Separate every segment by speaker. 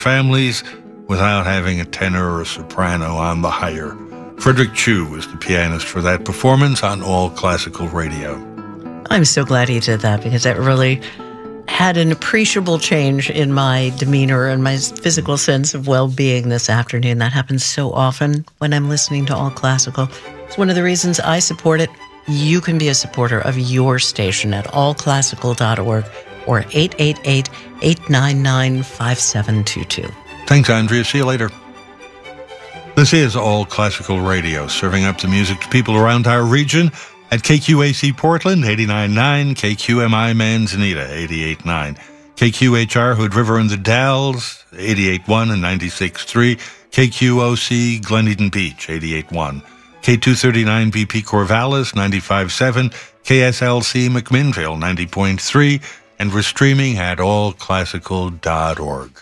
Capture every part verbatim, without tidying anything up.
Speaker 1: families without having a tenor or a soprano on the higher. Frederick Chu was the pianist for that performance on All Classical Radio.
Speaker 2: I'm so glad he did that, because that really had an appreciable change in my demeanor and my physical sense of well-being this afternoon. That happens so often when I'm listening to All Classical. It's one of the reasons I support it. You can be a supporter of your station at all classical dot org or eight eight eight, eight nine nine, five seven two two.
Speaker 1: Thanks, Andrea. See you later. This is All Classical Radio, serving up the music to people around our region at K Q A C Portland, eighty-nine point nine, K Q M I Manzanita, eighty-eight point nine, K Q H R Hood River and the Dalles, eighty-eight point one and ninety-six point three, K Q O C Glen Eden Beach, eighty-eight point one, K two thirty-nine B P Corvallis, ninety-five point seven, K S L C McMinnville, ninety point three, and we're streaming at all classical dot org.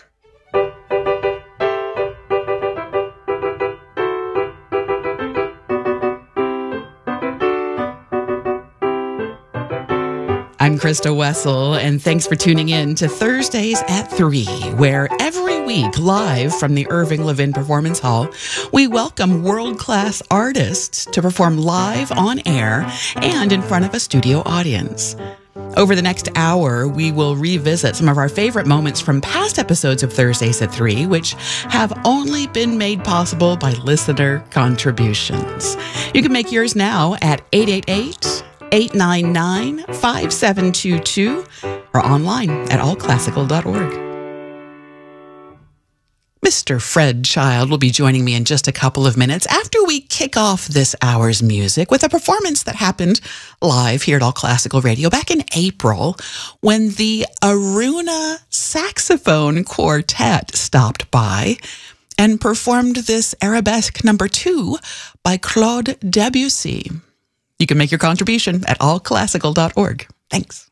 Speaker 3: I'm Krista Wessel, and thanks for tuning in to Thursdays at three, where every week, live from the Irving Levin Performance Hall, we welcome world-class artists to perform live on air and in front of a studio audience. Over the next hour, we will revisit some of our favorite moments from past episodes of Thursdays at three, which have only been made possible by listener contributions. You can make yours now at eight eight eight, eight nine nine, five seven two two or online at all classical dot org. Mister Fred Child will be joining me in just a couple of minutes after we kick off this hour's music with a performance that happened live here at All Classical Radio back in April when the Aruna Saxophone Quartet stopped by and performed this Arabesque number two by Claude Debussy. You can make your contribution at all classical dot org. Thanks.